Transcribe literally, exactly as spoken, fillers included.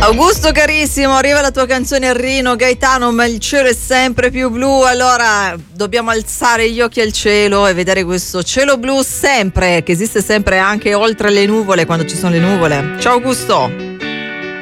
Augusto carissimo, arriva la tua canzone Rino Gaetano, ma il cielo è sempre più blu, allora dobbiamo alzare gli occhi al cielo e vedere questo cielo blu sempre, che esiste sempre anche oltre le nuvole, quando ci sono le nuvole. Ciao Augusto.